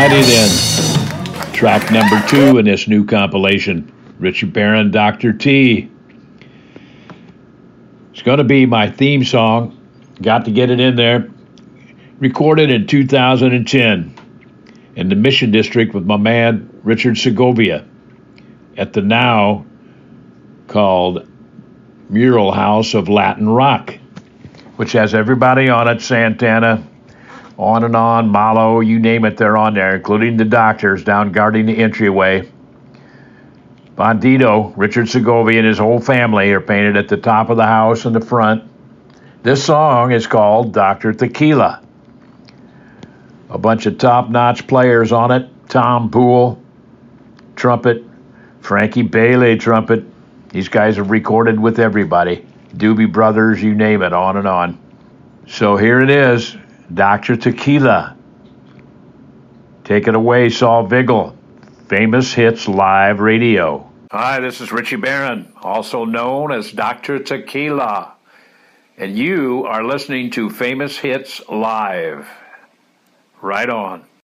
Alrighty then. Track number 2 in this new compilation. Richie Barron, Dr. T. It's going to be my theme song. Got to get it in there. Recorded in 2010 in the Mission District with my man Richard Segovia at the now called Mural House of Latin Rock, which has everybody on it, Santana, on and on, Malo, you name it, they're on there, including the doctors down guarding the entryway. Bandito, Richard Segovia, and his whole family are painted at the top of the house in the front. This song is called Dr. Tequila. A bunch of top-notch players on it. Tom Poole, trumpet. Frankie Bailey, trumpet. These guys have recorded with everybody. Doobie Brothers, you name it, on and on. So here it is, Dr. Tequila. Take it away, Saul Vigil. Famous Hits Live Radio. Hi, this is Richie Barron, also known as Dr. Tequila. And you are listening to Famous Hits Live. Right on.